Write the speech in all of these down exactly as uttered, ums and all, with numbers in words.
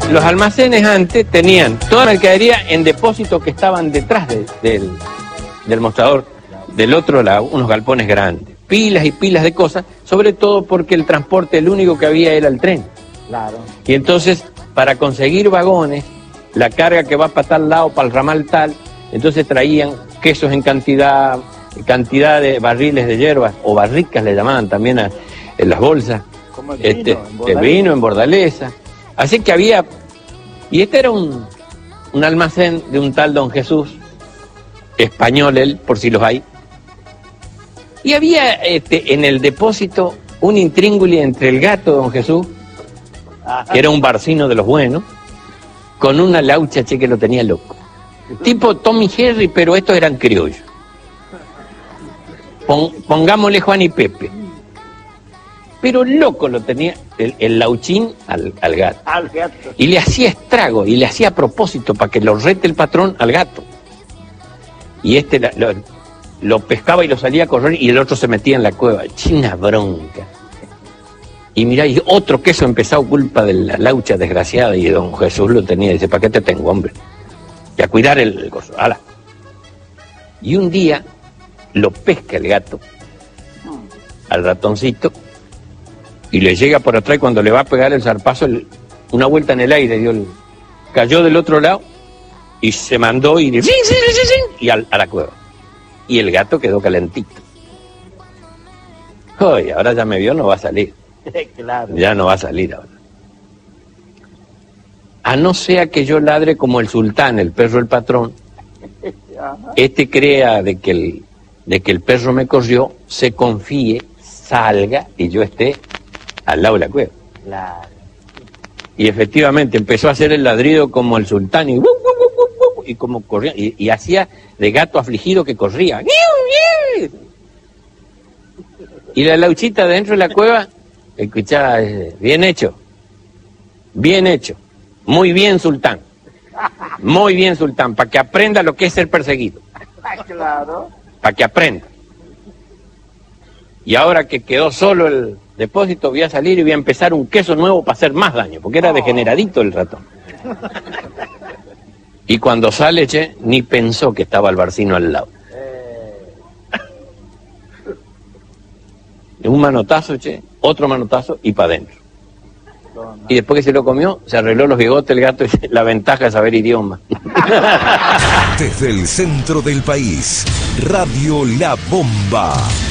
los almacenes antes tenían toda la mercadería en depósitos que estaban detrás de, del, del mostrador, del otro lado, unos galpones grandes, pilas y pilas de cosas, sobre todo porque el transporte, el único que había era el tren. Claro. Y entonces, para conseguir vagones, la carga que va para tal lado, para el ramal tal, entonces traían quesos en cantidad, cantidad de barriles de hierbas, o barricas le llamaban también a, en las bolsas. Como el vino, este, en Bordaleza. El vino en Bordaleza. Así que había, y este era un, un almacén de un tal Don Jesús, español él, por si los hay, y había este, en el depósito un intríngulis entre el gato de Don Jesús, Ajá. que era un barcino de los buenos, con una laucha, che, que lo tenía loco. Tipo Tommy Jerry, pero estos eran criollos. Pon, pongámosle Juan y Pepe. Pero loco lo tenía el, el lauchín al, al gato. Al gato. Y le hacía estrago, y le hacía a propósito para que lo rete el patrón al gato. Y este la, lo, lo pescaba y lo salía a correr, y el otro se metía en la cueva. China bronca. Y mirá, y otro queso empezó culpa de la laucha desgraciada, y Don Jesús lo tenía. Dice, ¿para qué te tengo, hombre? Y a cuidar el, el coso. ¡Hala! Y un día lo pesca el gato al ratoncito, y le llega por atrás, y cuando le va a pegar el zarpazo, el, una vuelta en el aire, dio el, cayó del otro lado y se mandó y, y a, a la cueva. Y el gato quedó calentito. Oye, ahora ya me vio, no va a salir. Claro. Ya no va a salir ahora. A no sea que yo ladre como el sultán, el perro del patrón, este crea de que el, de que el perro me corrió, se confíe, salga y yo esté al lado de la cueva. Claro. Y efectivamente empezó a hacer el ladrido como el sultán, y, y como corría, y, y hacía de gato afligido que corría. Y la lauchita dentro de la cueva escuchaba, bien hecho, bien hecho, muy bien sultán, muy bien sultán, para que aprenda lo que es ser perseguido, Claro. para que aprenda. Y ahora que quedó solo el depósito, voy a salir y voy a empezar un queso nuevo para hacer más daño, porque era degeneradito el ratón. Y cuando sale, che, ni pensó que estaba el barcino al lado. Un manotazo, che, otro manotazo y para adentro. Y después que se lo comió, se arregló los bigotes el gato, y la ventaja es saber idioma. Desde el centro del país, Radio La Bomba.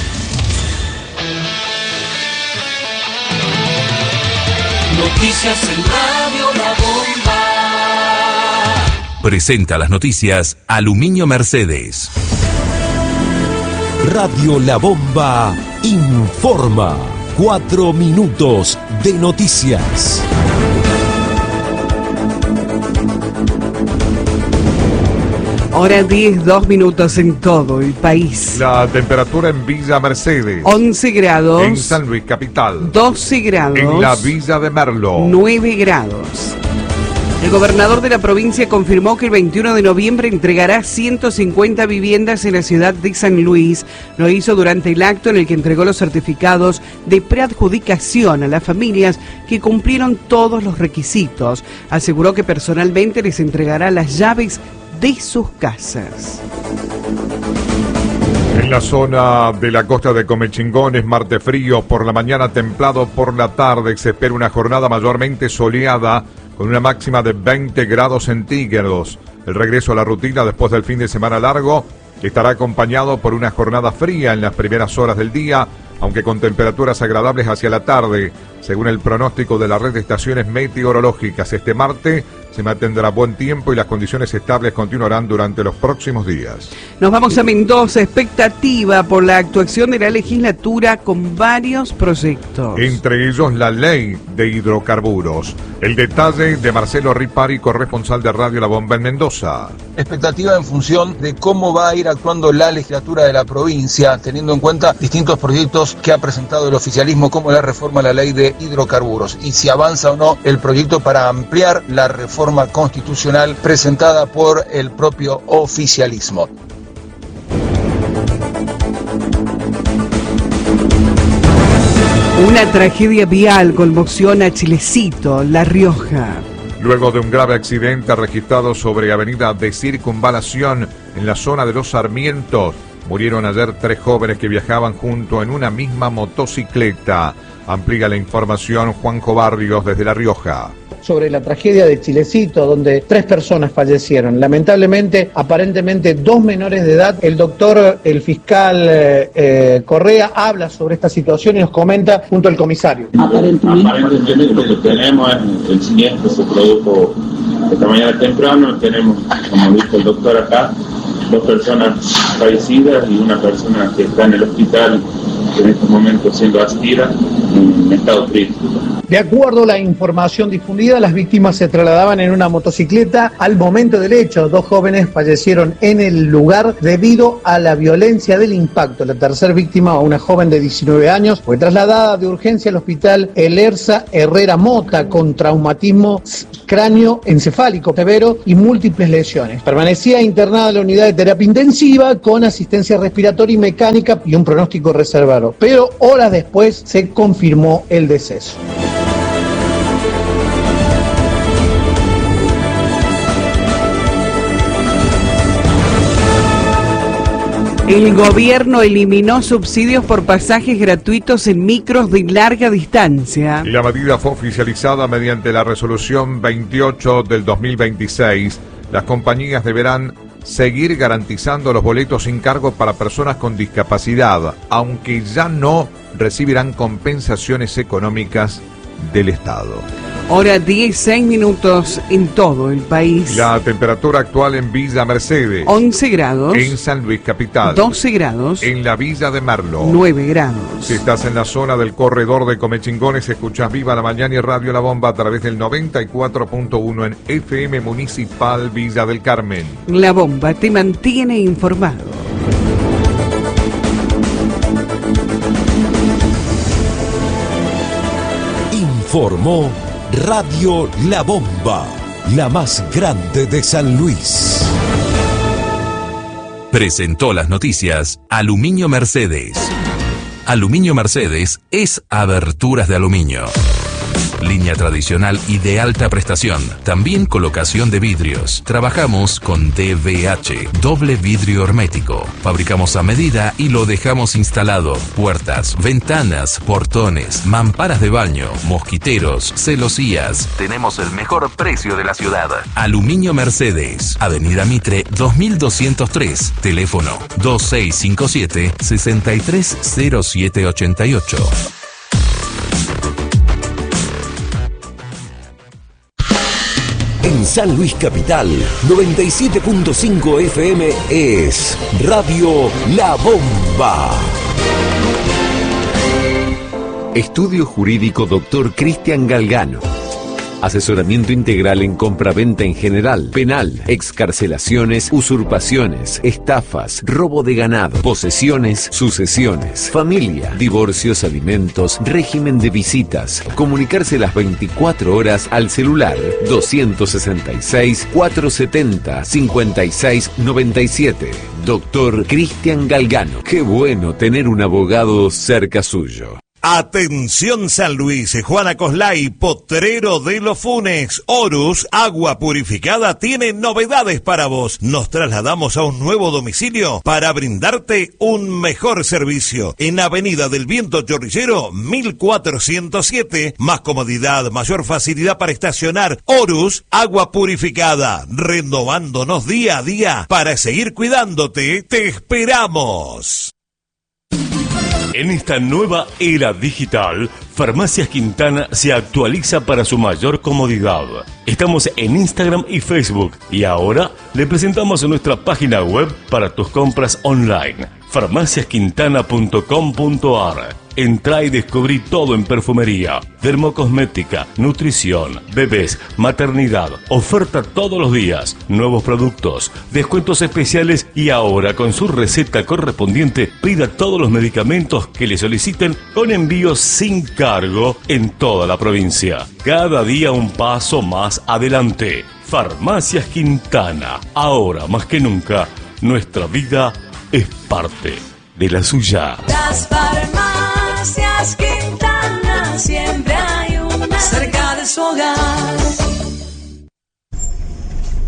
Noticias en Radio La Bomba. Presenta las noticias Aluminio Mercedes. Radio La Bomba informa. Cuatro minutos de noticias. Hora diez, dos minutos en todo el país. La temperatura en Villa Mercedes. once grados. En San Luis Capital. doce grados. En la Villa de Merlo. nueve grados. El gobernador de la provincia confirmó que el veintiuno de noviembre entregará ciento cincuenta viviendas en la ciudad de San Luis. Lo hizo durante el acto en el que entregó los certificados de preadjudicación a las familias que cumplieron todos los requisitos. Aseguró que personalmente les entregará las llaves de sus casas. En la zona de la costa de Comechingón es martes frío, por la mañana templado, por la tarde se espera una jornada mayormente soleada con una máxima de veinte grados centígrados. El regreso a la rutina después del fin de semana largo estará acompañado por una jornada fría en las primeras horas del día, aunque con temperaturas agradables hacia la tarde. Según el pronóstico de la red de estaciones meteorológicas, este martes se mantendrá buen tiempo y las condiciones estables continuarán durante los próximos días. Nos vamos a Mendoza, expectativa por la actuación de la legislatura con varios proyectos. Entre ellos la ley de hidrocarburos. El detalle de Marcelo Ripari, corresponsal de Radio La Bomba en Mendoza. Expectativa en función de cómo va a ir actuando la legislatura de la provincia, teniendo en cuenta distintos proyectos que ha presentado el oficialismo, como la reforma a la ley de hidrocarburos, y si avanza o no el proyecto para ampliar la reforma constitucional presentada por el propio oficialismo. Una tragedia vial conmociona a Chilecito, La Rioja. Luego de un grave accidente registrado sobre Avenida de Circunvalación en la zona de Los Sarmientos, murieron ayer tres jóvenes que viajaban junto en una misma motocicleta. Amplía la información Juanjo Barrios desde La Rioja. Sobre la tragedia de Chilecito, donde tres personas fallecieron. Lamentablemente, aparentemente dos menores de edad. El doctor, el fiscal eh, eh, Correa, habla sobre esta situación y nos comenta junto al comisario. Aparentemente, Aparentemente lo que tenemos es el siniestro se produjo esta mañana temprano. Tenemos, como dijo el doctor acá, dos personas fallecidas y una persona que está en el hospital en estos momentos siendo asistida en estado crítico. De acuerdo a la información difundida, las víctimas se trasladaban en una motocicleta al momento del hecho. Dos jóvenes fallecieron en el lugar debido a la violencia del impacto. La tercera víctima, una joven de diecinueve años, fue trasladada de urgencia al hospital Elerza Herrera Mota con traumatismo cráneo-encefálico severo y múltiples lesiones. Permanecía internada en la unidad de terapia intensiva con asistencia respiratoria y mecánica y un pronóstico reservado. Pero horas después se confirmó el deceso. El gobierno eliminó subsidios por pasajes gratuitos en micros de larga distancia. La medida fue oficializada mediante la resolución veintiocho del dos mil veintiséis. Las compañías deberán seguir garantizando los boletos sin cargo para personas con discapacidad, aunque ya no recibirán compensaciones económicas del Estado. Hora dieciséis minutos en todo el país. La temperatura actual en Villa Mercedes. once grados. En San Luis Capital. doce grados. En la Villa de Merlo. nueve grados. Si estás en la zona del corredor de Comechingones, escuchás Viva la Mañana y Radio La Bomba a través del noventa y cuatro punto uno en F M Municipal Villa del Carmen. La Bomba te mantiene informado. Informó Radio La Bomba, la más grande de San Luis. Presentó las noticias Aluminio Mercedes. Aluminio Mercedes es aberturas de aluminio. Línea tradicional y de alta prestación. También colocación de vidrios. Trabajamos con D V H, doble vidrio hermético. Fabricamos a medida y lo dejamos instalado. Puertas, ventanas, portones, mamparas de baño, mosquiteros, celosías. Tenemos el mejor precio de la ciudad. Aluminio Mercedes, Avenida Mitre dos mil doscientos tres. Teléfono dos seis cinco siete, seis tres cero siete ocho ocho. En San Luis Capital, noventa y siete punto cinco F M es Radio La Bomba. Estudio Jurídico Doctor Cristian Galgano. Asesoramiento integral en compra-venta en general, penal, excarcelaciones, usurpaciones, estafas, robo de ganado, posesiones, sucesiones, familia, divorcios, alimentos, régimen de visitas. Comunicarse las veinticuatro horas al celular dos sesenta y seis, cuatrocientos setenta, cincuenta y seis noventa y siete. Doctor Cristian Galgano. Qué bueno tener un abogado cerca suyo. Atención San Luis, Juana Coslay, Potrero de los Funes, Horus, agua purificada, tiene novedades para vos. Nos trasladamos a un nuevo domicilio para brindarte un mejor servicio. En Avenida del Viento Chorrillero, mil cuatrocientos siete, más comodidad, mayor facilidad para estacionar. Horus, agua purificada, renovándonos día a día para seguir cuidándote. Te esperamos. En esta nueva era digital, Farmacias Quintana se actualiza para su mayor comodidad. Estamos en Instagram y Facebook y ahora le presentamos nuestra página web para tus compras online, farmacias quintana punto com punto ar. Entrá y descubrí todo en perfumería, dermocosmética, nutrición, bebés, maternidad, oferta todos los días, nuevos productos, descuentos especiales y ahora con su receta correspondiente pida todos los medicamentos que le soliciten con envío sin cargo en toda la provincia. Cada día un paso más adelante. Farmacias Quintana. Ahora más que nunca, nuestra vida es parte de la suya. Las farmacias Quintana, siempre hay una cerca de su hogar.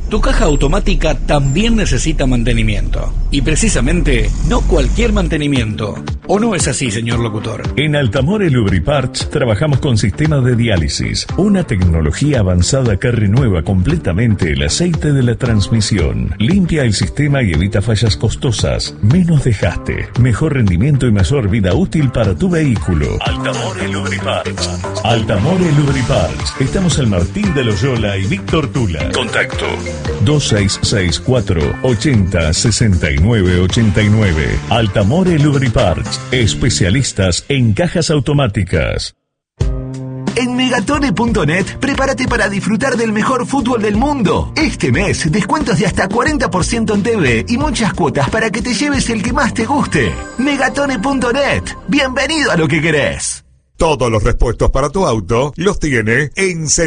Tu caja automática también necesita mantenimiento. Y precisamente, no cualquier mantenimiento. ¿O no es así, señor locutor? En Altamore Lubriparts trabajamos con sistema de diálisis, una tecnología avanzada que renueva completamente el aceite de la transmisión, limpia el sistema y evita fallas costosas, menos desgaste, mejor rendimiento y mayor vida útil para tu vehículo. Altamore Lubriparts. Altamore Lubriparts. Estamos en Martín de Loyola y Víctor Tula. Contacto dos seis seis cuatro ochenta sesenta y nueve ochenta y nueve. Altamore Lubriparts, especialistas en cajas automáticas. En Megatone punto net, prepárate para disfrutar del mejor fútbol del mundo. Este mes, descuentos de hasta cuarenta por ciento en T V y muchas cuotas para que te lleves el que más te guste. Megatone punto net, bienvenido a lo que querés. Todos los repuestos para tu auto los tiene en